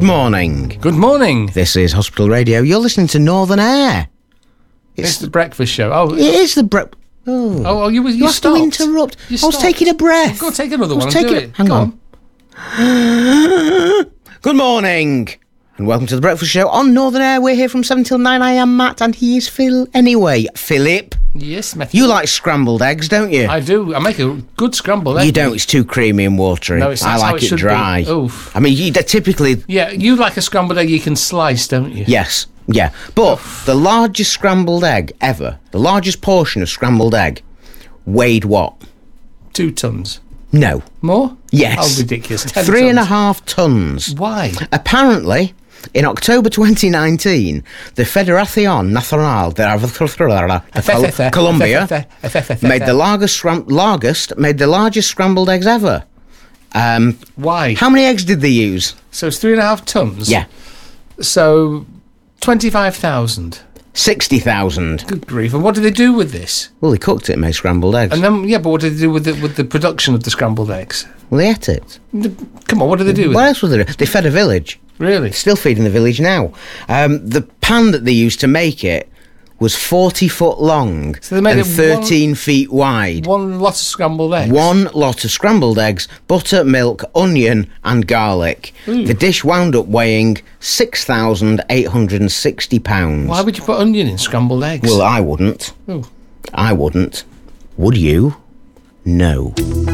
Good morning. Good morning. This is Hospital Radio. You're listening to Northern Air. It's the breakfast show. Oh, it is the breakfast. you have stopped. to interrupt. You I was stopped. taking a breath. Go take another one. Hang on. Good morning. And welcome to the breakfast show on Northern Air. We're here from 7 till 9. I am Matt and he is Phil. Anyway, Philip. Yes, Matthew. You like scrambled eggs, don't you? I do. I make a good scrambled egg. You don't. It's too creamy and watery. No, it's I like it dry. Oof. I mean, typically... Yeah, you like a scrambled egg you can slice, don't you? Yes. Yeah. But the largest scrambled egg ever, the largest portion of scrambled egg, weighed what? 2 tons. No. More? Yes. Oh, ridiculous. 10 3.5 tons. Why? Apparently, in October 2019, the Federación Nacional de Colombia made the largest scrambled eggs ever. Why? How many eggs did they use? So it's 3.5 tons? Yeah. So 25,000. 60,000. Good grief. And what did they do with this? Well, they cooked it and made scrambled eggs. And then, but what did they do with the production of the scrambled eggs? Well, they ate it. Come on, what did they do with What it? else would they do? They fed a village. Really? Still feeding the village now. The pan that they used to make it was 40 foot long So they made and 13 feet wide. One lot of scrambled eggs? One lot of scrambled eggs, butter, milk, onion and garlic. The dish wound up weighing 6,860 pounds. Why would you put onion in scrambled eggs? Well, I wouldn't. Oh. I wouldn't. Would you? No.